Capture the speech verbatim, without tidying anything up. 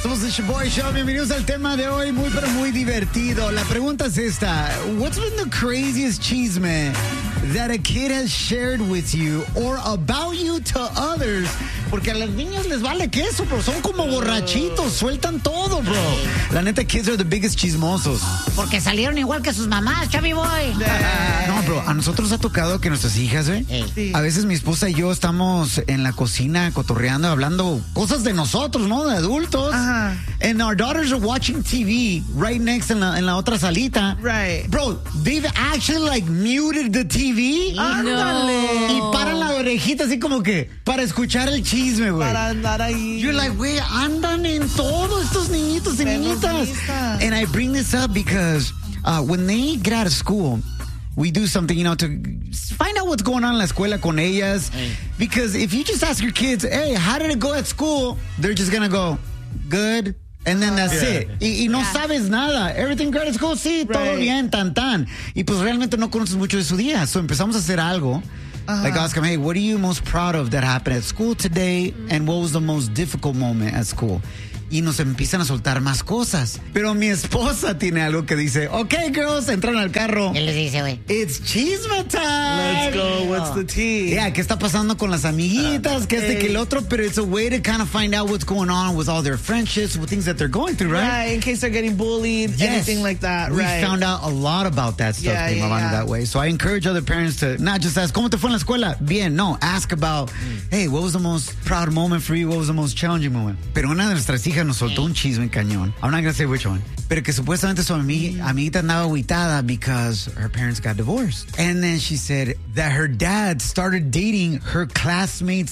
Somos el Shaboy Show. Bienvenidos al tema de hoy, muy pero muy divertido. La pregunta es esta: What's been the craziest chisme that a kid has shared with you or about you to others? Porque a los niños les vale queso, bro. Son como borrachitos, sueltan todo, bro. La neta, kids are the biggest chismosos. Porque salieron igual que sus mamás, Chavi Boy. No, bro, a nosotros ha tocado que nuestras hijas, ¿eh? Sí. A veces mi esposa y yo estamos en la cocina cotorreando, hablando cosas de nosotros, ¿no? De adultos. Ajá. And our daughters are watching T V right next en la, en la otra salita. Right. Bro, they've actually like muted the T V. Ándale. Y paran la orejita así como que para escuchar el chisme, güey. Para andar ahí. You're like, güey, andan en todo estos niñitos y Menos niñitas. listas. And I bring this up because uh, when they get out of school, we do something, you know, to find out what's going on in la escuela con ellas. Hey. Because if you just ask your kids, hey, how did it go at school? They're just going to go, good. And then that's Yeah. it. Y, y no Yeah. sabes nada. Everything great at school, sí, todo Right. bien, tan, tan. Y pues realmente no conoces mucho de su día. So empezamos a hacer algo. Like ask them, hey, what are you most proud of that happened at school today? And what was the most difficult moment at school? Y nos empiezan a soltar más cosas. Pero mi esposa tiene algo que dice, okay, girls, entran al carro. ¿Qué les dice, güey? It's chisme time. Let's go. What's the tea? Yeah, ¿qué está pasando con las amiguitas? ¿Qué este, que el otro? Pero it's a way to kind of find out what's going on with all their friendships, with things that they're going through, right? Right, in case they're getting bullied, Yes. anything like that. We right. found out a lot about that stuff, Yeah, mi yeah, mamá, yeah. that way. So I encourage other parents to not just ask, ¿cómo te fue en la escuela? Bien, no. Ask about, hey, what was the most proud moment for you? What was the most challenging moment? Pero una de nuestras hijas nos soltó un chisme cañón. I'm not going to say which one. Pero que supuestamente su amig- amiguita andaba agüitada because her parents got divorced. And then she said that her dad started dating her classmate's